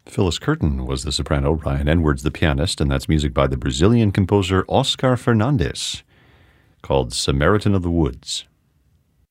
Phyllis Curtin was the soprano, Ryan Edwards the pianist, and that's music by the Brazilian composer Oscar Fernandes, called Samaritan of the Woods.